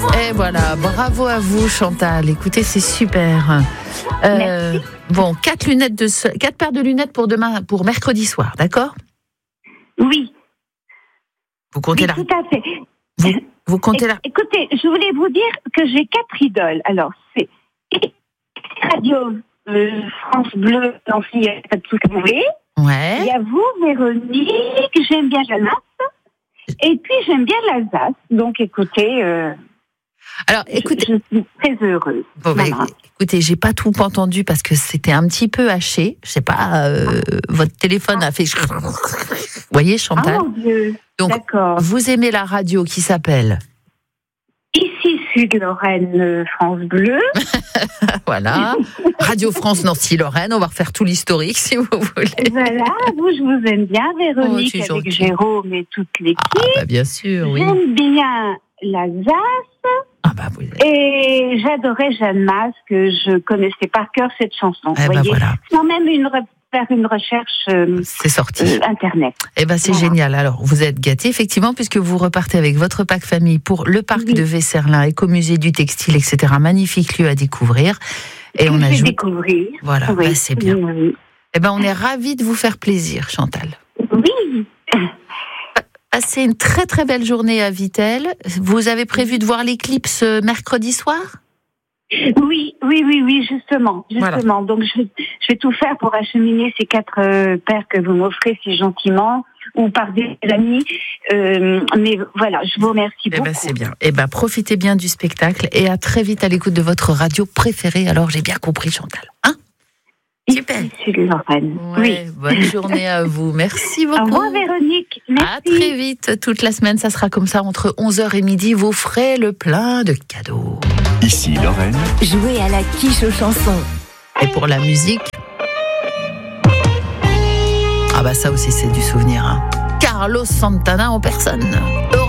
Et voilà, bravo à vous Chantal. Écoutez, c'est super. Bon, 4 paires de lunettes pour demain, pour mercredi soir, d'accord ? Oui. Vous comptez oui, tout à fait. Vous comptez Écoutez, je voulais vous dire que j'ai 4 idoles. Alors, c'est Radio France Bleu, Nancy, tout ce que vous voulez. Ouais. Il y a vous, Véronique, j'aime bien Jeanne. Et puis, j'aime bien l'Alsace. Donc, écoutez, alors, écoutez, je suis très heureuse. Bon, écoutez, j'ai pas tout entendu parce que c'était un petit peu haché. Je sais pas, votre téléphone a fait... Vous voyez, Chantal ? Ah, mon Dieu. Donc, d'accord. Vous aimez la radio qui s'appelle ? Ici, Sud-Lorraine, France Bleu. Voilà. Radio France Nancy-Lorraine. On va refaire tout l'historique, si vous voulez. Voilà. Vous, je vous aime bien, Véronique, avec gentil. Jérôme et toute l'équipe. Ah, bien sûr, oui. J'aime bien l'Alsace. Ah, bah, vous êtes... Et j'adorais Jeanne Mas, que je connaissais par cœur cette chanson. Eh ben, voilà. Sans même faire une recherche c'est sorti. Internet. Eh ben c'est génial. Alors, vous êtes gâtés, effectivement, puisque vous repartez avec votre pack famille pour le parc de Vesserlin, Écomusée du Textile, etc. Magnifique lieu à découvrir. Et on a découvrir. Voilà, oui. c'est bien. Oui. Eh ben, on est ravis de vous faire plaisir, Chantal. Oui. Passez une très très belle journée à Vittel. Vous avez prévu de voir l'éclipse mercredi soir ? Oui, justement. Voilà. Donc, je vais tout faire pour acheminer ces 4 paires que vous m'offrez si gentiment, ou par des amis. Mais voilà, je vous remercie beaucoup. Ben, c'est bien. Eh ben, profitez bien du spectacle et à très vite à l'écoute de votre radio préférée. Alors, j'ai bien compris, Chantal. Hein ? Super. Sud-Lorraine. Oui. Bonne journée à vous. Merci beaucoup. Au revoir, Véronique. Merci. À très vite. Toute la semaine, ça sera comme ça entre 11h et midi. Vous ferez le plein de cadeaux. Ici Lorraine. Jouez à la quiche aux chansons. Et pour la musique, ah bah ça aussi c'est du souvenir. Carlos Santana en personne.